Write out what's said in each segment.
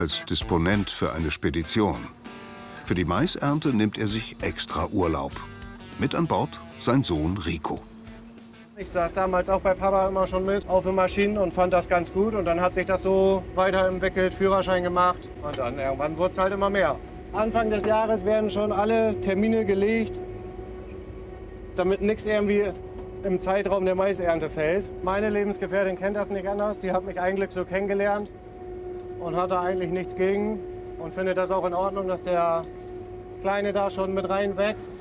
als Disponent für eine Spedition. Für die Maisernte nimmt er sich extra Urlaub. Mit an Bord sein Sohn Rico. Ich saß damals auch bei Papa immer schon mit auf den Maschinen und fand das ganz gut. Und dann hat sich das so weiterentwickelt, Führerschein gemacht. Und dann irgendwann wurde es halt immer mehr. Anfang des Jahres werden schon alle Termine gelegt, damit nichts irgendwie im Zeitraum der Maisernte fällt. Meine Lebensgefährtin kennt das nicht anders. Die hat mich eigentlich so kennengelernt und hat da eigentlich nichts gegen. Und findet das auch in Ordnung, dass der Kleine da schon mit reinwächst.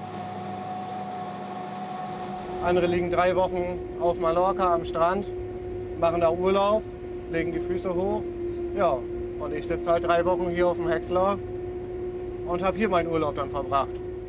Andere liegen 3 Wochen auf Mallorca am Strand, machen da Urlaub, legen die Füße hoch. Ja, und ich sitze halt 3 Wochen hier auf dem Häcksler und habe hier meinen Urlaub dann verbracht.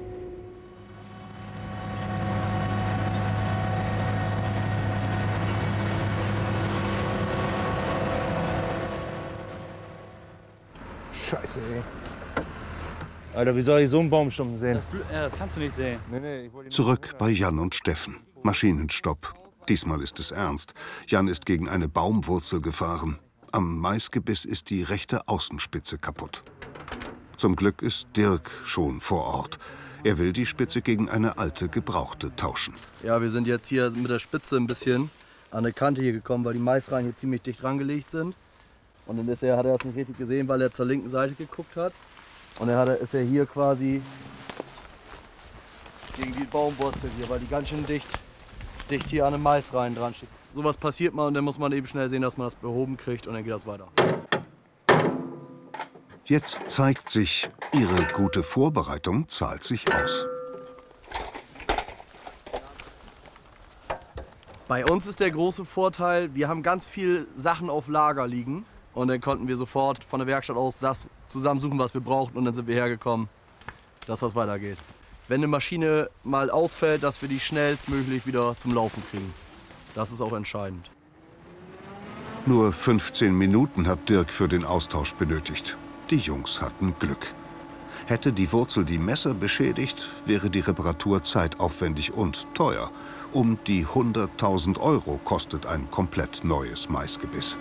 Scheiße, ey. Alter, wie soll ich so einen Baumstumpf sehen? Das kannst du nicht sehen. Zurück bei Jan und Steffen. Maschinenstopp. Diesmal ist es ernst. Jan ist gegen eine Baumwurzel gefahren. Am Maisgebiss ist die rechte Außenspitze kaputt. Zum Glück ist Dirk schon vor Ort. Er will die Spitze gegen eine alte, gebrauchte tauschen. Ja, wir sind jetzt hier mit der Spitze ein bisschen an der Kante hier gekommen, weil die Maisreihen hier ziemlich dicht rangelegt sind. Und dann hat er das nicht richtig gesehen, weil er zur linken Seite geguckt hat. Und dann ist er hier quasi gegen die Baumwurzel hier, weil die ganz schön dicht hier an den Maisreihen dran steht. Sowas passiert mal und dann muss man eben schnell sehen, dass man das behoben kriegt und dann geht das weiter. Jetzt zeigt sich, ihre gute Vorbereitung zahlt sich aus. Bei uns ist der große Vorteil, wir haben ganz viel Sachen auf Lager liegen. Und dann konnten wir sofort von der Werkstatt aus das zusammensuchen, was wir brauchten. Und dann sind wir hergekommen, dass das weitergeht. Wenn eine Maschine mal ausfällt, dass wir die schnellstmöglich wieder zum Laufen kriegen. Das ist auch entscheidend. Nur 15 Minuten hat Dirk für den Austausch benötigt. Die Jungs hatten Glück. Hätte die Wurzel die Messer beschädigt, wäre die Reparatur zeitaufwendig und teuer. Um die 100.000 € kostet ein komplett neues Maisgebiss.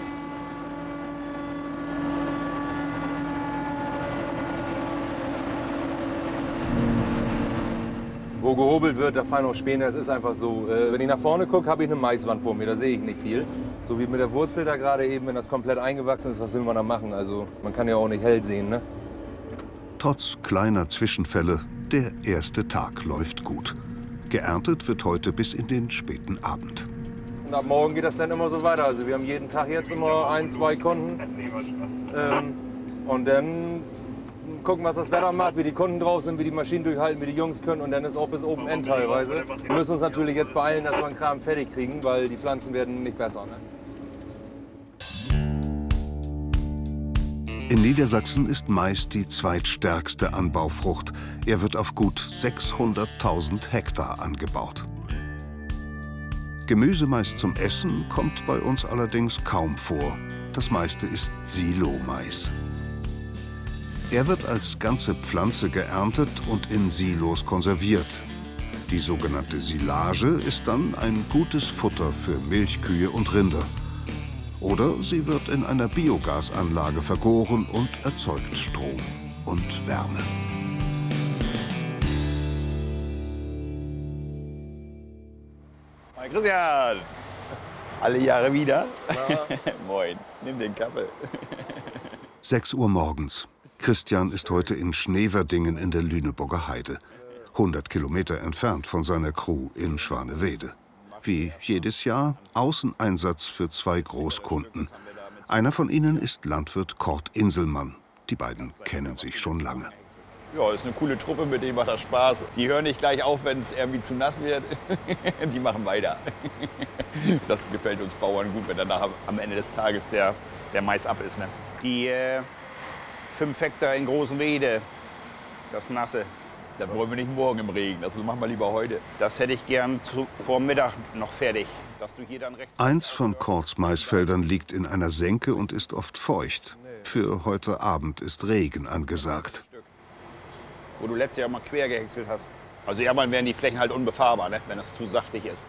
Wo gehobelt wird, da fallen auch Späne. Es ist einfach so. Wenn ich nach vorne gucke, habe ich eine Maiswand vor mir. Da sehe ich nicht viel. So wie mit der Wurzel da gerade eben, wenn das komplett eingewachsen ist, was will man da machen? Also man kann ja auch nicht hell sehen, ne? Trotz kleiner Zwischenfälle, der erste Tag läuft gut. Geerntet wird heute bis in den späten Abend. Und ab morgen geht das dann immer so weiter. Also wir haben jeden Tag jetzt immer 1, 2 Kunden. Und dann gucken, was das Wetter macht, wie die Kunden drauf sind, wie die Maschinen durchhalten, wie die Jungs können. Und dann ist auch bis Open End teilweise. Wir müssen uns natürlich jetzt beeilen, dass wir den Kram fertig kriegen, weil die Pflanzen werden nicht besser. Ne? In Niedersachsen ist Mais die zweitstärkste Anbaufrucht. Er wird auf gut 600.000 Hektar angebaut. Gemüsemais zum Essen kommt bei uns allerdings kaum vor. Das meiste ist Silo-Mais. Er wird als ganze Pflanze geerntet und in Silos konserviert. Die sogenannte Silage ist dann ein gutes Futter für Milchkühe und Rinder. Oder sie wird in einer Biogasanlage vergoren und erzeugt Strom und Wärme. Hi Christian! Alle Jahre wieder? Moin, nimm den Kaffee. 6 Uhr morgens. Christian ist heute in Schneverdingen in der Lüneburger Heide. 100 Kilometer entfernt von seiner Crew in Schwanewede. Wie jedes Jahr Außeneinsatz für 2 Großkunden. Einer von ihnen ist Landwirt Kurt Inselmann. Die beiden kennen sich schon lange. Ja, ist eine coole Truppe, mit denen macht das Spaß. Die hören nicht gleich auf, wenn es irgendwie zu nass wird. Die machen weiter. Das gefällt uns Bauern gut, wenn danach am Ende des Tages der Mais ab ist. Ne? Die 5 Hektar in Großenwede, das Nasse. Das wollen wir nicht morgen im Regen, das machen wir lieber heute. Das hätte ich gern vor Mittag noch fertig. Dass du hier dann rechts Eins von Kurts Maisfeldern liegt in einer Senke und ist oft feucht. Für heute Abend ist Regen angesagt. wo du letztes Jahr mal quer gehäckselt hast. Also irgendwann werden die Flächen halt unbefahrbar, ne, wenn es zu saftig ist.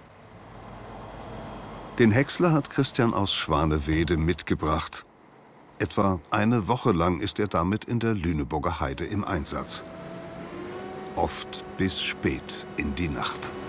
Den Häcksler hat Christian aus Schwanewede mitgebracht. Etwa eine Woche lang ist er damit in der Lüneburger Heide im Einsatz. Oft bis spät in die Nacht.